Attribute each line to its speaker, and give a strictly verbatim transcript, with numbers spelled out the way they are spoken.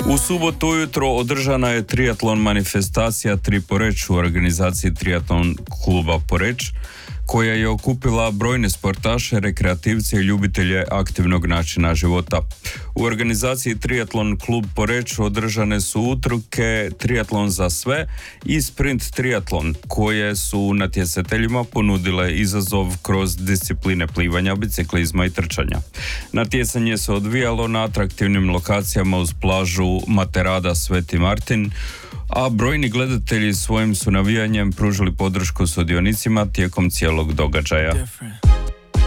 Speaker 1: U subotu ujutro održana je triatlon manifestacija Tri Poreč u organizaciji Triatlon kluba Poreč, koja je okupila brojne sportaše, rekreativce i ljubitelje aktivnog načina života. U organizaciji Triatlon klub Poreč održane su utrke Triatlon za sve i Sprint triatlon, koje su natjecateljima ponudile izazov kroz discipline plivanja, biciklizma i trčanja. Natjecanje se odvijalo na atraktivnim lokacijama uz plažu Materada Sveti Martin, a brojni gledatelji svojim su navijanjem pružili podršku sudionicima tijekom cijelog događaja. Different.